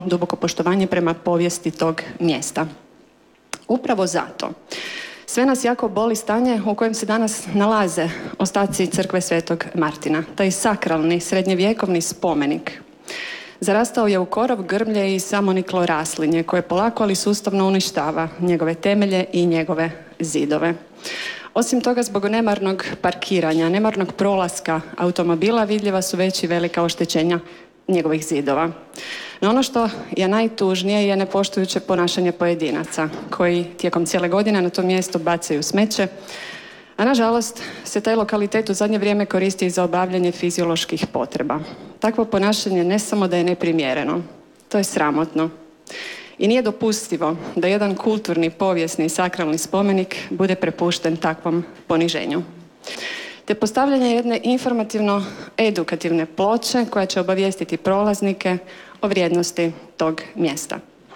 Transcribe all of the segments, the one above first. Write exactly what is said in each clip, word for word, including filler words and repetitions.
duboko poštovanje prema povijesti tog mjesta. Upravo zato sve nas jako boli stanje u kojem se danas nalaze ostaci crkve Svetog Martina. Taj sakralni srednjevjekovni spomenik zarastao je u korov, grmlje i samoniklo raslinje koje polako ali sustavno uništava njegove temelje i njegove zidove. Osim toga, zbog nemarnog parkiranja, nemarnog prolaska automobila vidljiva su već i velika oštećenja njegovih zidova. No ono što je najtužnije je nepoštujuće ponašanje pojedinaca koji tijekom cijele godine na to mjesto bacaju smeće, a nažalost se taj lokalitet u zadnje vrijeme koristi i za obavljanje fizioloških potreba. Takvo ponašanje ne samo da je neprimjereno, to je sramotno. I nije dopustivo da jedan kulturni, povijesni i sakralni spomenik bude prepušten takvom poniženju. Te postavljanje jedne informativno-edukativne ploče koja će obavijestiti prolaznike o vrijednosti tog mjesta.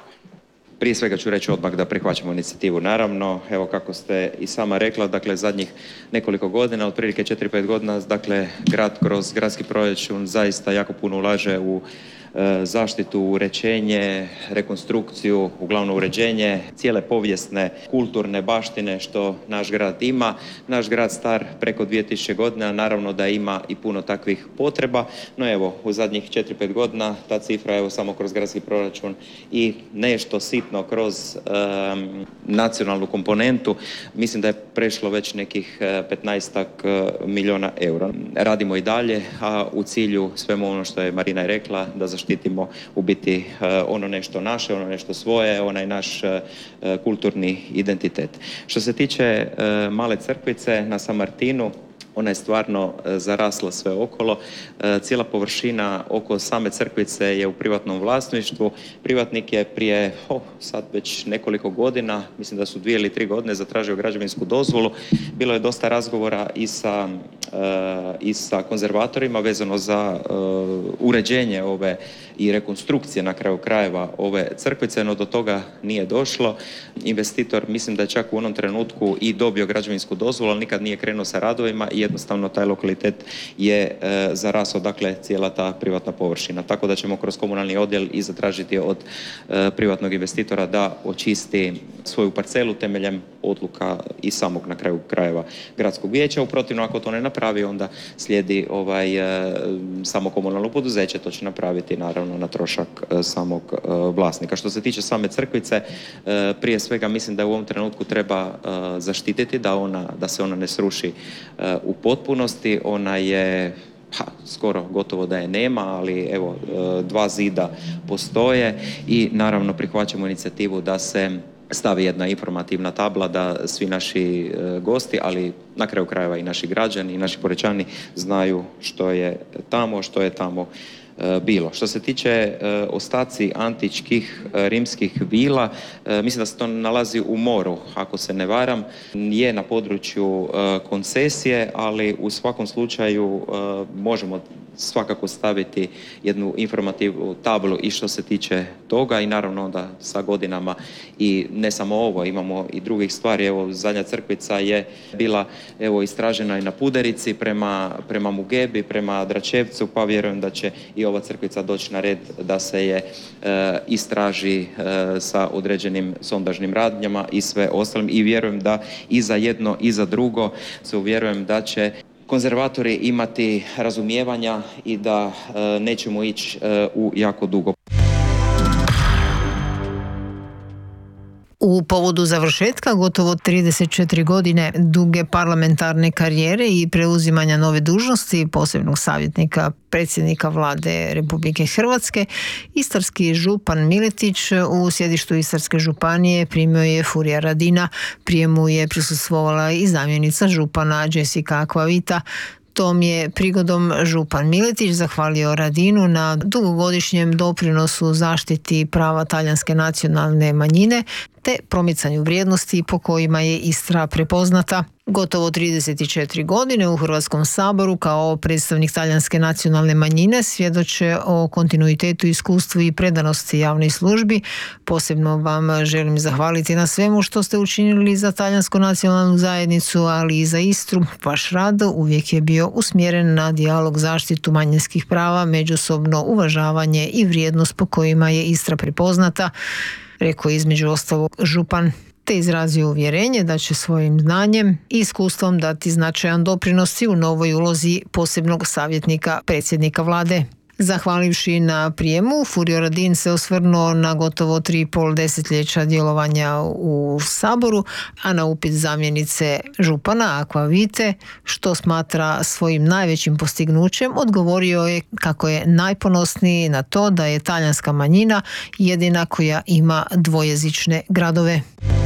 Prije svega ću reći odmah da prihvaćamo inicijativu. Naravno, evo kako ste i sama rekla, dakle zadnjih nekoliko godina, otprilike četiri pet godina, dakle grad kroz gradski proračun zaista jako puno ulaže u zaštitu, uređenje, rekonstrukciju, uglavnom uređenje cijele povijesne, kulturne baštine što naš grad ima. Naš grad star preko dvije tisuće godina, naravno da ima i puno takvih potreba, no evo, u zadnjih četiri pet godina ta cifra, evo samo kroz gradski proračun i nešto sitno kroz um, nacionalnu komponentu, mislim da je prešlo već nekih petnaestak milijuna eura. Radimo i dalje, a u cilju svemu ono što je Marina je rekla, da zaštitimo u biti ono nešto naše, ono nešto svoje, onaj naš kulturni identitet. Što se tiče male crkvice na San Martinu, ona je stvarno zarasla sve okolo. Cijela površina oko same crkvice je u privatnom vlasništvu. Privatnik je prije, oh, sad već nekoliko godina, mislim da su dvije ili tri godine, zatražio građevinsku dozvolu. Bilo je dosta razgovora i sa, uh, i sa konzervatorima vezano za uh, uređenje ove i rekonstrukcije na kraju krajeva ove crkvice, no do toga nije došlo. Investitor, mislim da je čak u onom trenutku i dobio građevinsku dozvolu, ali nikad nije krenuo sa radovima i jednostavno taj lokalitet je e, zarasao, dakle, cijela ta privatna površina. Tako da ćemo kroz komunalni odjel i zatražiti od e, privatnog investitora da očisti svoju parcelu temeljem odluka i samog na kraju krajeva gradskog vijeća. Uprotivno, ako to ne napravi, onda slijedi ovaj, e, samo komunalno poduzeće, to će napraviti naravno na trošak e, samog e, vlasnika. Što se tiče same crkvice, e, prije svega mislim da u ovom trenutku treba e, zaštititi da, ona, da se ona ne sruši e, u potpunosti. Ona je ha, skoro gotovo da je nema, ali evo dva zida postoje i naravno prihvaćamo inicijativu da se stavi jedna informativna tabla da svi naši gosti, ali na kraju krajeva i naši građani i naši Porečani znaju što je tamo, što je tamo bilo. Što se tiče e, ostaci antičkih e, rimskih vila, e, mislim da se to nalazi u moru, ako se ne varam, je na području e, koncesije, ali u svakom slučaju e, možemo svakako staviti jednu informativnu tablu i što se tiče toga i naravno onda sa godinama i ne samo ovo, imamo i drugih stvari. Evo, zadnja crkvica je bila evo istražena i na Puderici prema, prema Mugebi, prema Dračevcu, pa vjerujem da će i ova crkvica doći na red da se je e, istraži e, sa određenim sondažnim radnjama i sve ostalim i vjerujem da i za jedno i za drugo se uvjerujem da će konzervatori imati razumijevanja i da e, nećemo ići e, u jako dugo. U povodu završetka gotovo trideset četiri godine duge parlamentarne karijere i preuzimanja nove dužnosti posebnog savjetnika predsjednika Vlade Republike Hrvatske, istarski župan Miletić u sjedištu Istarske županije primio je Furia Radina. Prijemu je prisustvovala i zamjenica župana Jessica Akvavita. Tom je prigodom župan Miletić zahvalio Radinu na dugogodišnjem doprinosu zaštiti prava talijanske nacionalne manjine te promicanju vrijednosti po kojima je Istra prepoznata. Gotovo trideset četiri godine u Hrvatskom saboru kao predstavnik talijanske nacionalne manjine svjedoče o kontinuitetu, iskustvu i predanosti javnoj službi. Posebno vam želim zahvaliti na svemu što ste učinili za talijansku nacionalnu zajednicu, ali i za Istru. Vaš rad uvijek je bio usmjeren na dijalog, zaštitu manjinskih prava, međusobno uvažavanje i vrijednost po kojima je Istra prepoznata, rekao između ostalog župan, te izrazio uvjerenje da će svojim znanjem i iskustvom dati značajan doprinos u novoj ulozi posebnog savjetnika predsjednika vlade. Zahvalivši na prijemu, Furio Radin se osvrnuo na gotovo tri i pol desetljeća djelovanja u Saboru, a na upit zamjenice župana Akvavite, što smatra svojim najvećim postignućem, odgovorio je kako je najponosniji na to da je talijanska manjina jedina koja ima dvojezične gradove.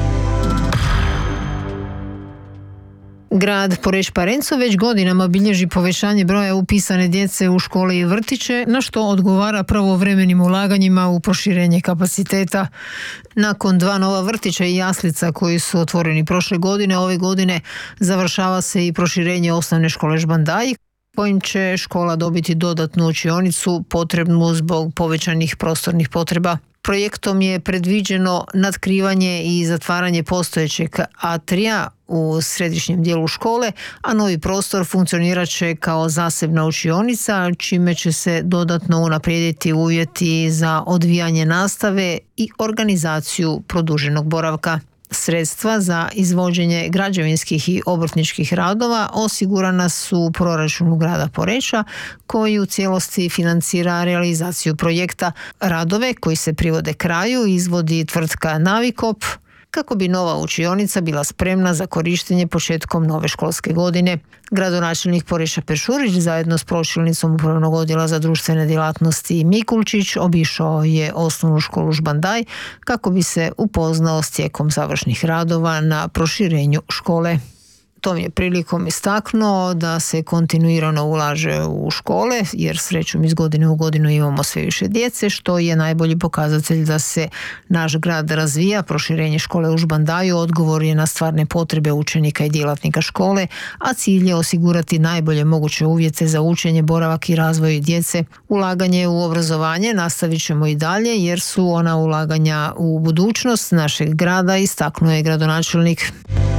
Grad Poreč-Parenzo već godinama bilježi povećanje broja upisane djece u škole i vrtiće, na što odgovara pravovremenim ulaganjima u proširenje kapaciteta. Nakon dva nova vrtića i jaslica koji su otvoreni prošle godine, ove godine završava se i proširenje osnovne škole Žbandaj, kojim će škola dobiti dodatnu učionicu potrebnu zbog povećanih prostornih potreba. Projektom je predviđeno natkrivanje i zatvaranje postojećeg atrija u središnjem dijelu škole, a novi prostor funkcionirat će kao zasebna učionica, čime će se dodatno unaprijediti uvjeti za odvijanje nastave i organizaciju produženog boravka. Sredstva za izvođenje građevinskih i obrtničkih radova osigurana su u proračunu grada Poreča, koji u cijelosti financira realizaciju projekta. Radove koji se privode kraju izvodi tvrtka Navikop, kako bi nova učionica bila spremna za korištenje početkom nove školske godine. Gradonačelnik Poreča Pešurić zajedno s pročelnicom Upravnog odjela za društvene djelatnosti Mikulčić obišao je osnovnu školu Žbandaj kako bi se upoznao s tijekom završnih radova na proširenju škole. Tom je prilikom istaknuo da se kontinuirano ulaže u škole, jer srećom iz godine u godinu imamo sve više djece, što je najbolji pokazatelj da se naš grad razvija. Proširenje škole u Žbandaju odgovor je na stvarne potrebe učenika i djelatnika škole, a cilj je osigurati najbolje moguće uvjete za učenje, boravak i razvoj djece. Ulaganje u obrazovanje nastavit ćemo i dalje, jer su ona ulaganja u budućnost našeg grada, istaknuo je gradonačelnik.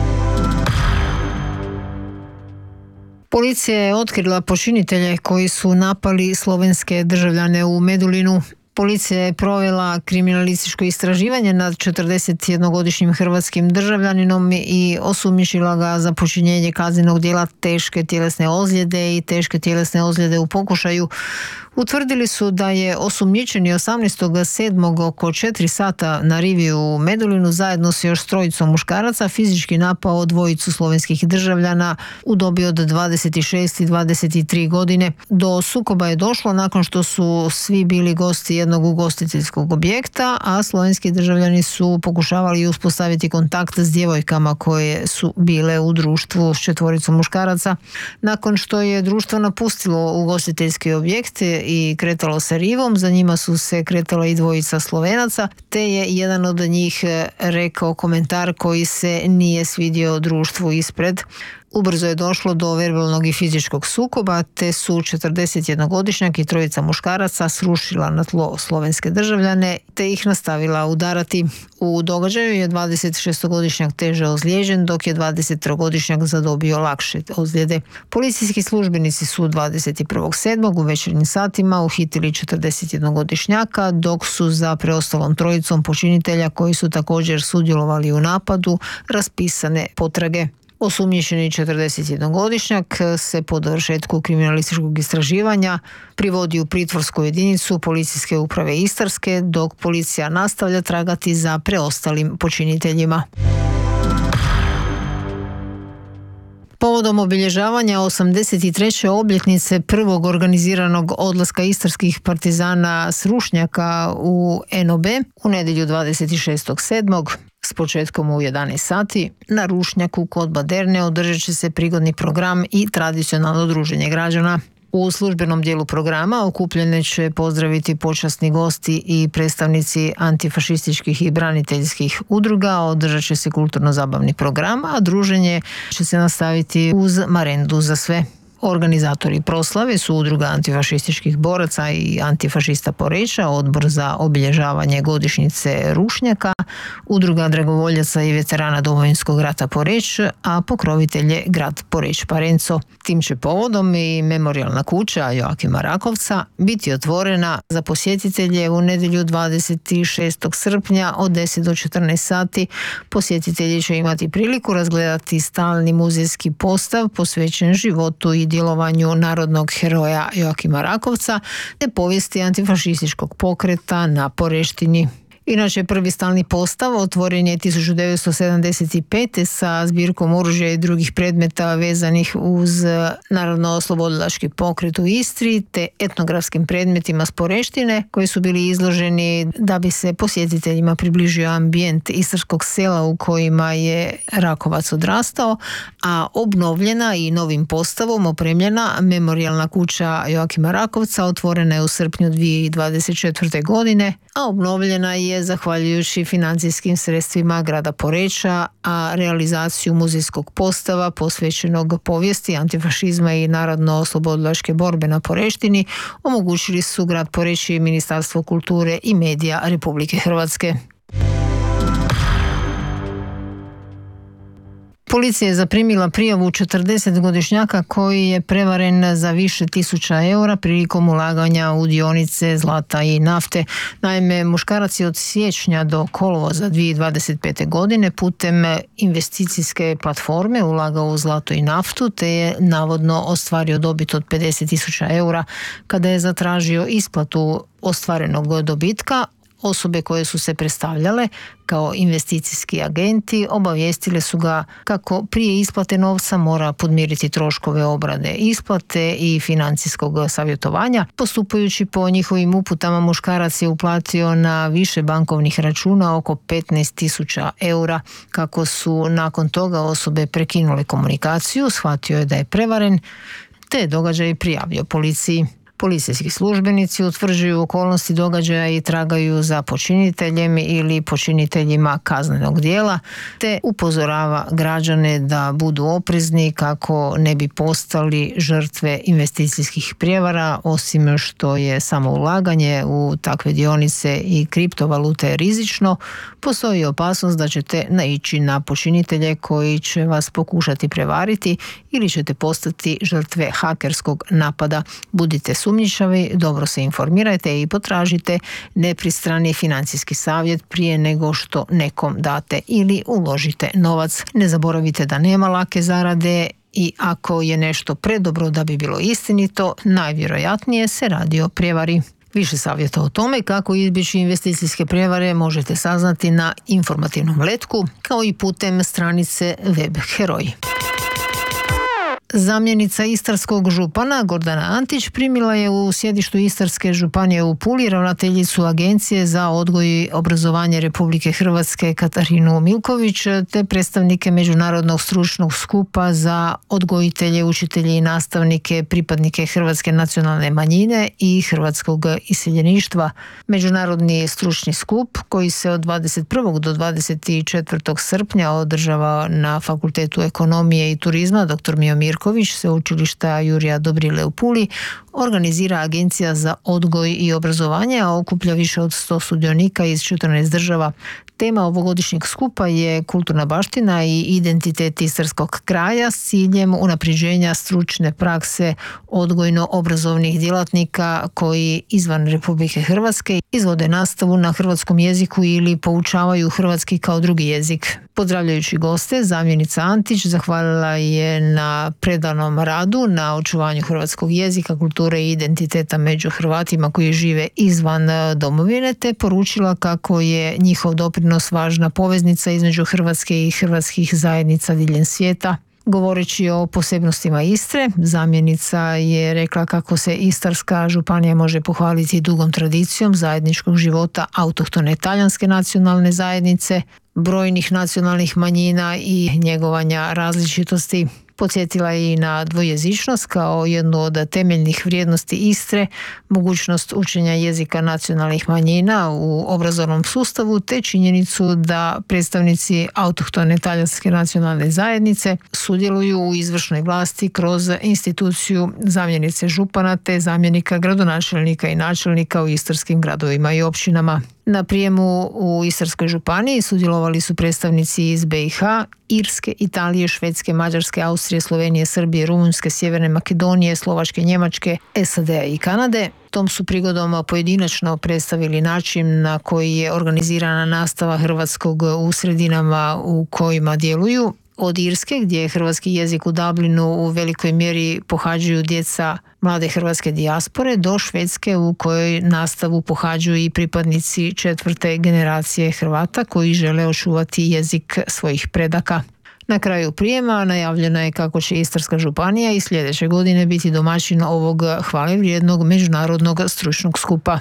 Policija je otkrila počinitelje koji su napali slovenske državljane u Medulinu. Policija je provela kriminalističko istraživanje nad četrdesetjednogodišnjim hrvatskim državljaninom i osumnjičila ga za počinjenje kaznenog djela teške tjelesne ozljede i teške tjelesne ozljede u pokušaju. Utvrdili su da je osumnjičeni osamnaestog sedmog oko četiri sata na rivi u Medulinu zajedno s još trojicom muškaraca fizički napao dvojicu slovenskih državljana u dobi od dvadeset šest i dvadeset tri godine. Do sukoba je došlo nakon što su svi bili gosti jednog ugostiteljskog objekta, a slovenski državljani su pokušavali uspostaviti kontakt s djevojkama koje su bile u društvu s četvoricom muškaraca. Nakon što je društvo napustilo ugostiteljski objekt i kretalo se rivom, za njima su se kretala i dvojica Slovenaca, te je jedan od njih rekao komentar koji se nije svidio društvu ispred. Ubrzo je došlo do verbalnog i fizičkog sukoba, te su četrdesetjednogodišnjak i trojica muškaraca srušila na tlo slovenske državljane, te ih nastavila udarati. U događaju je dvadesetšestogodišnjak teže ozlijeđen, dok je dvadesettrogodišnjak zadobio lakše ozljede. Policijski službenici su dvadeset prvog sedmog u večernjim satima uhitili četrdesetjednogodišnjaka, dok su za preostalom trojicom počinitelja koji su također sudjelovali u napadu raspisane potrage. Osumnjičeni četrdesetjednogodišnjak se po dovršetku kriminalističkog istraživanja privodi u pritvorsku jedinicu Policijske uprave Istarske, dok policija nastavlja tragati za preostalim počiniteljima. Povodom obilježavanja osamdeset treće obljetnice prvog organiziranog odlaska istarskih partizana s Rušnjaka u N O B u nedjelju dvadeset šestog sedmog s početkom u jedanaest sati na Rušnjaku kod Baderne održat će se prigodni program i tradicionalno druženje građana. U službenom dijelu programa okupljene će pozdraviti počasni gosti i predstavnici antifašističkih i braniteljskih udruga, održat će se kulturno-zabavni program, a druženje će se nastaviti uz marendu za sve. Organizatori proslave su Udruga antifašističkih boraca i antifašista Poreča, Odbor za obilježavanje godišnjice Rušnjaka, Udruga dragovoljaca i veterana Domovinskog rata Poreč, a pokrovitelj je grad Poreč Parenco. Tim će povodom i memorijalna kuća Joakima Rakovca biti otvorena za posjetitelje u nedjelju dvadeset šestog srpnja od deset do četrnaest sati. Posjetitelji će imati priliku razgledati stalni muzejski postav posvećen životu i djelovanju narodnog heroja Joakima Rakovca te povijesti antifašističkog pokreta na Poreštini. Inače, prvi stalni postav otvoren je tisuću devetsto sedamdeset pete. sa zbirkom oružja i drugih predmeta vezanih uz narodno-oslobodilački pokret u Istri te etnografskim predmetima s Poreštine koji su bili izloženi da bi se posjetiteljima približio ambijent istarskog sela u kojima je Rakovac odrastao, a obnovljena i novim postavom opremljena memorijalna kuća Joakima Rakovca otvorena je u srpnju dvije tisuće dvadeset četvrte. godine, a obnovljena je zahvaljujući financijskim sredstvima grada Poreča, a realizaciju muzejskog postava posvećenog povijesti antifašizma i narodno-oslobodilačke borbe na Poreštini omogućili su grad Poreč i Ministarstvo kulture i medija Republike Hrvatske. Policija je zaprimila prijavu četrdesetgodišnjaka koji je prevaren za više tisuća eura prilikom ulaganja u dionice zlata i nafte. Naime, muškarac je od siječnja do kolovoza dvije tisuće dvadeset pete. godine putem investicijske platforme ulagao u zlato i naftu te je navodno ostvario dobit od pedeset tisuća eura. Kada je zatražio isplatu ostvarenog dobitka, osobe koje su se predstavljale kao investicijski agenti obavijestile su ga kako prije isplate novca mora podmiriti troškove obrade isplate i financijskog savjetovanja. Postupajući po njihovim uputama, muškarac je uplatio na više bankovnih računa oko petnaest tisuća eura. Kako su nakon toga osobe prekinule komunikaciju, shvatio je da je prevaren te je događaj prijavio policiji. Policijski službenici utvrđuju okolnosti događaja i tragaju za počiniteljem ili počiniteljima kaznenog djela, te upozorava građane da budu oprezni kako ne bi postali žrtve investicijskih prijevara, osim što je samo ulaganje u takve dionice i kriptovalute rizično, postoji opasnost da ćete naići na počinitelje koji će vas pokušati prevariti ili ćete postati žrtve hakerskog napada. Budite sumnjičavi, dobro se informirajte i potražite nepristrani financijski savjet prije nego što nekom date ili uložite novac. Ne zaboravite da nema lake zarade i ako je nešto predobro da bi bilo istinito, najvjerojatnije se radi o prijevari. Više savjeta o tome kako izbjeći investicijske prijevare možete saznati na informativnom letku kao i putem stranice Web Heroj. Zamjenica istarskog župana Gordana Antić primila je u sjedištu Istarske županije u Puli ravnateljicu Agencije za odgoj i obrazovanje Republike Hrvatske Katarinu Milković te predstavnike Međunarodnog stručnog skupa za odgojitelje, učitelje i nastavnike, pripadnike hrvatske nacionalne manjine i hrvatskog iseljeništva. Međunarodni stručni skup koji se od dvadeset prvog do dvadeset četvrtog srpnja održava na Fakultetu ekonomije i turizma dr. Mio Mirković Sveučilišta Jurija Dobrile u Puli organizira Agencija za odgoj i obrazovanje, a okuplja više od sto sudionika iz četrnaest država. Tema ovogodišnjeg skupa je kulturna baština i identitet istarskog kraja s ciljem unapređenja stručne prakse odgojno-obrazovnih djelatnika koji izvan Republike Hrvatske izvode nastavu na hrvatskom jeziku ili poučavaju hrvatski kao drugi jezik. Pozdravljajući goste, zamjenica Antić zahvalila je na predanom radu, na očuvanju hrvatskog jezika, kulture i identiteta među Hrvatima koji žive izvan domovine, te poručila kako je njihov doprinos važna poveznica između Hrvatske i hrvatskih zajednica diljem svijeta. Govoreći o posebnostima Istre, zamjenica je rekla kako se Istarska županija može pohvaliti dugom tradicijom zajedničkog života autohtone talijanske nacionalne zajednice, brojnih nacionalnih manjina i njegovanja različitosti. Podsjetila je i na dvojezičnost kao jednu od temeljnih vrijednosti Istre, mogućnost učenja jezika nacionalnih manjina u obrazovnom sustavu te činjenicu da predstavnici autohtone talijanske nacionalne zajednice sudjeluju u izvršnoj vlasti kroz instituciju zamjenice župana te zamjenika gradonačelnika i načelnika u istarskim gradovima i općinama. Na prijemu u Istarskoj županiji sudjelovali su predstavnici iz be i ha, Irske, Italije, Švedske, Mađarske, Austrije, Slovenije, Srbije, Rumunjske, Sjeverne Makedonije, Slovačke, Njemačke, es a de a i Kanade. Tom su prigodom pojedinačno predstavili način na koji je organizirana nastava hrvatskog u sredinama u kojima djeluju. Od Irske, gdje je hrvatski jezik u Dublinu u velikoj mjeri pohađaju djeca mlade hrvatske dijaspore, do Švedske u kojoj nastavu pohađaju i pripadnici četvrte generacije Hrvata koji žele očuvati jezik svojih predaka. Na kraju prijema najavljeno je kako će Istarska županija i sljedeće godine biti domaćin ovog hvalevrijednog međunarodnog stručnog skupa.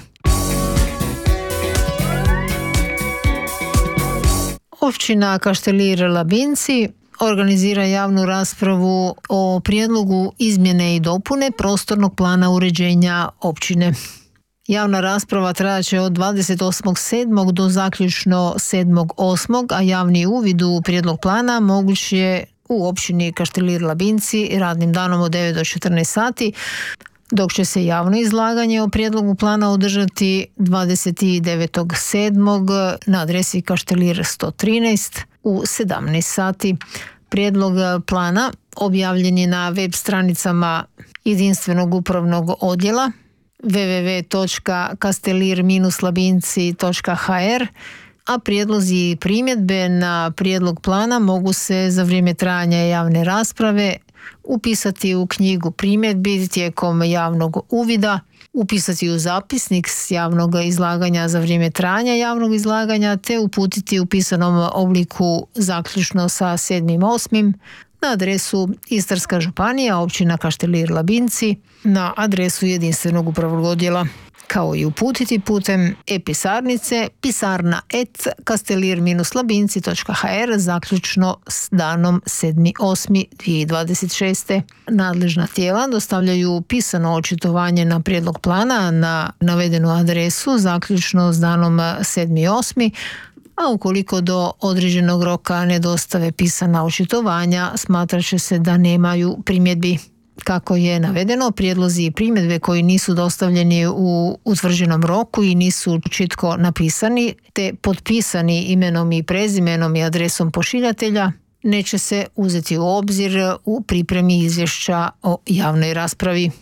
Općina Kaštelir Labinci organizira javnu raspravu o prijedlogu izmjene i dopune prostornog plana uređenja općine. Javna rasprava trajaće od dvadeset osmog sedmog do zaključno sedmog osmog, a javni uvid u prijedlog plana moguć je u općini Kaštelir Labinci radnim danom od devet do četrnaest sati, dok će se javno izlaganje o prijedlogu plana održati dvadeset devetog sedmog na adresi Kaštelir sto trinaest u sedamnaest sati. Prijedlog plana objavljen je na web stranicama jedinstvenog upravnog odjela w w w točka kastelir labinci točka ha er, a prijedlozi i primjedbe na prijedlog plana mogu se za vrijeme trajanja javne rasprave upisati u knjigu primjedbi tijekom javnog uvida, upisati u zapisnik s javnog izlaganja za vrijeme trajanja javnog izlaganja te uputiti u pisanom obliku zaključno sa sedmog osmog na adresu Istarska županija, općina Kaštelir Labinci, na adresu jedinstvenog upravnog odjela, kao i uputiti putem e-pisarnice pisarna et kastelir labinci točka ha er zaključno s danom sedmi osmi dvije tisuće dvadeset šeste. Nadležna tijela dostavljaju pisano očitovanje na prijedlog plana na navedenu adresu zaključno s danom sedmi osmi, a ukoliko do određenog roka ne dostave pisana očitovanja, smatrat će se da nemaju primjedbi. Kako je navedeno, prijedlozi i primjedbe koji nisu dostavljeni u utvrđenom roku i nisu čitko napisani, te potpisani imenom i prezimenom i adresom pošiljatelja, neće se uzeti u obzir u pripremi izvješća o javnoj raspravi.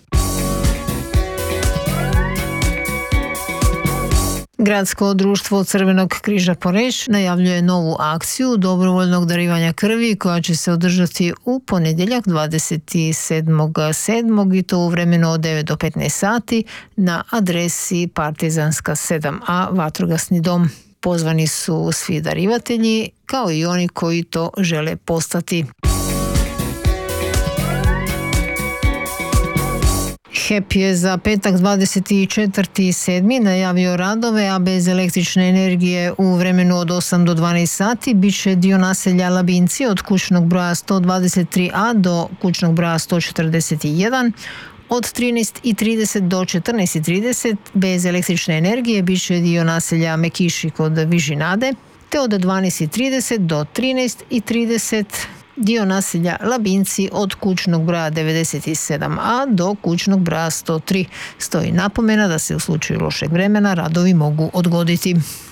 Gradsko društvo Crvenog križa Poreč najavljuje novu akciju dobrovoljnog darivanja krvi koja će se održati u ponedjeljak dvadeset sedmog sedmog i to u vremenu od devet do petnaest sati na adresi Partizanska sedam a Vatrogasni dom. Pozvani su svi darivatelji kao i oni koji to žele postati. H E P je za petak dvadeset četvrtog sedmog najavio radove, a bez električne energije u vremenu od osam do dvanaest sati bit će dio naselja Labinci od kućnog broja sto dvadeset tri a do kućnog broja sto četrdeset jedan. Od trinaest i trideset do četrnaest i trideset bez električne energije bit će dio naselja Mekiši kod Vižinade, te od dvanaest i trideset do trinaest i trideset dio naselja Labinci od kućnog broja devedeset sedam a do kućnog broja sto tri. Stoji napomena da se u slučaju lošeg vremena radovi mogu odgoditi.